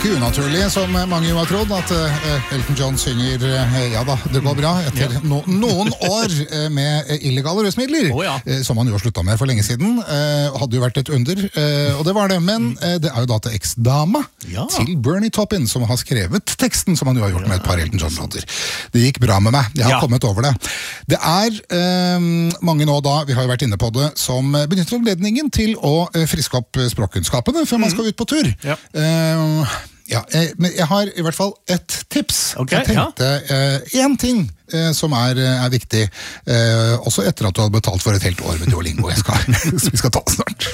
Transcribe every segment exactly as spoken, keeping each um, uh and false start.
ikke unaturlig, som mange jo har trodd, at uh, Elton John synger uh, ja da, det går bra, etter ja. no, noen år uh, med illegale rusmidler, oh, ja. uh, som han jo har sluttet med for lenge siden. Uh, hadde jo vært et under, uh, og det var det. Men uh, det er jo da til eks-dama ja. til Bernie Taupin, som har skrevet teksten, som han jo har gjort ja. med et par Elton John-låter. Det gikk bra med meg, jeg har ja. kommet over det. Det er uh, mange nå da, vi har jo vært inne på det, som benytter anledningen til å uh, friske opp språkkunnskapene før man skal ut på tur. Ja. Uh, ja, jeg, men jeg har i hvert fall et tips. Okay, jeg tenkte ja. uh, en ting uh, som er, uh, er viktig, uh, også etter at du har betalt for et helt år med Duolingo. Jeg skal, så vi skal ta det snart.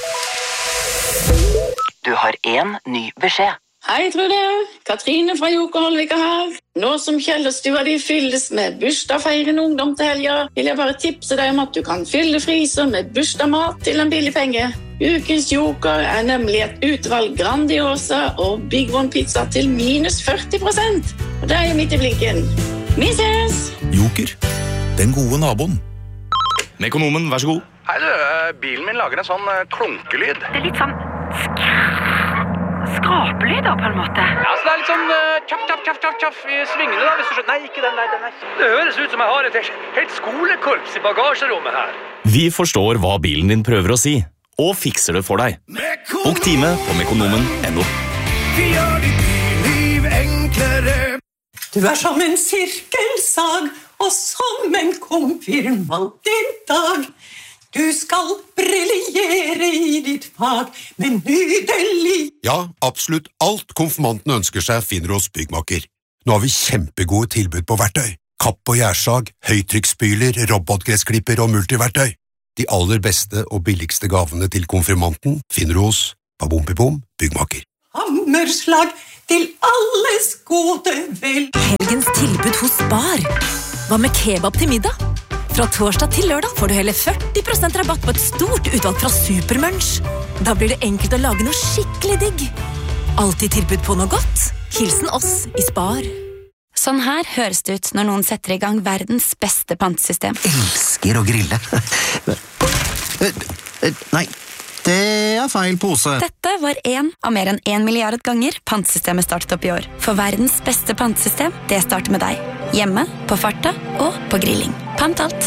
Du har en ny beskjed. Hei, Trude. Katrine fra Joker Holvika her. Nå som Kjellerstua de fylles med bursdagsfeirende ungdom til helga, vil jeg bare tipse deg om at du kan fylle frysen med bursdagsmat til en billig penge. Ukens Joker er nemlig et utvalg Grandiosa og Big One pizza til minus førti prosent. Og det er jo midt i blinken. Vi ses! Joker, den gode naboen. Mekonomen, vær så god. Hei du, bilen min lager en sånn klunkelyd. Det er litt sånn skrapelyder på en måte. Ja, så det er litt sånn uh, tjaff, tjaff, tjaff, tjaff, tjaff i svingene da, hvis du skjønner. Nei, ikke den der, den der. Det høres ut som jeg har et helt, helt skolekorps i bagasjerommet her. Vi forstår hva bilen din prøver å si, og fikser det for deg. Bok time på mekonomen punktum no. Vi gjør ditt liv enklere. Du er som en sirkelsag, og som en konfirmant i dag. Du skal briljere i ditt fag, men nydelig. Ja, absolutt alt konfirmanten ønsker seg finner hos Byggmaker. Nå har vi kjempegode tilbud på verktøy. Kapp og gjærsag, høytrykksspyler, robotgressklipper og multiverktøy. De aller beste og billigste gavene til konfirmanten finner hos Babompipom Byggmaker. Hammerslag til alles gode vel. Helgens tilbud hos Spar. Hva med kebab til middag? Fra torsdag til lørdag får du hele førti prosent rabatt på et stort utvalg fra Supermunch. Da blir det enkelt å lage noe skikkelig digg. Alltid tilbud på noe godt. Hilsen oss i Spar. Sånn her høres det ut når noen setter i gang verdens beste pantesystem. Elsker å grille. Nei, det er feil pose. Dette var en av mer enn en milliard ganger pantsystemet startet opp i år. For verdens beste pantesystem, det starter med deg. Hjemme, på farta og på grilling. Pant alt.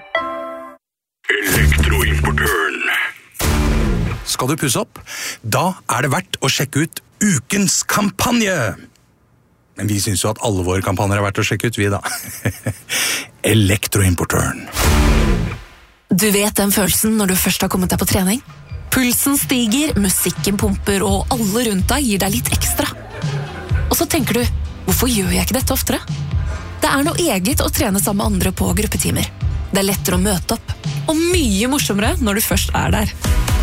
Elektroimportøren. Skal du pusse opp? Da er det verdt å sjekke ut ukens kampanje. Men vi synes jo at alle våre kampanjer er verdt å sjekke ut, vi da. Elektroimportøren. Du vet den følelsen når du først har kommet deg på trening? Pulsen stiger, musikken pumper, og alle rundt deg gir deg litt ekstra. Og så tenker du, hvorfor gjør jeg ikke dette oftere? Det er noe eget å trene sammen med andre på gruppetimer. Det er lettere å møte opp, og mye morsommere når du først er der.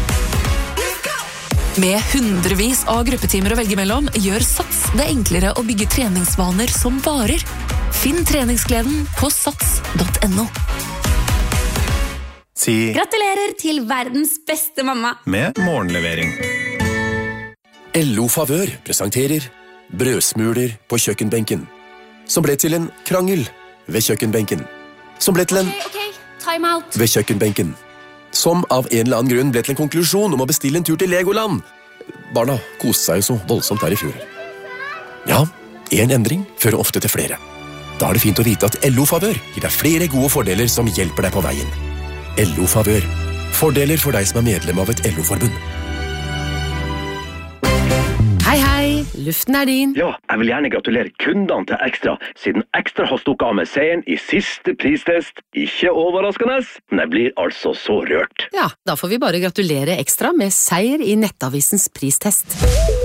Med hundrevis av gruppetimer å velge mellom, gjør Sats det enklere å bygge treningsvaner som varer. Finn treningsgleden på sats punktum no. Si Gratulerer til verdens beste mamma. Med morgenlevering. L O Favør presenterer brødsmuler på kjøkkenbenken, som ble til en krangel ved kjøkkenbenken, som ble til en Ok, ok, time out. ved kjøkkenbenken, som av en eller annen grunn ble til en konklusjon om å bestille en tur til Legoland. Barna koste seg jo så voldsomt der i fjor. Ja, en endring fører ofte til flere. Da er det fint å vite at L O Favør gir deg flere gode fordeler som hjelper deg på veien. L O Favør. Fordeler for deg som er medlem av et L O-forbund. Hei, hei. Luften er din. Ja, jeg vil gjerne gratulere kundene til Ekstra, siden Ekstra har stukket av med seieren i siste pristest. Ikke overraskende, men jeg blir altså så rørt. Ja, da får vi bare gratulere Ekstra med seier i Nettavisens pristest.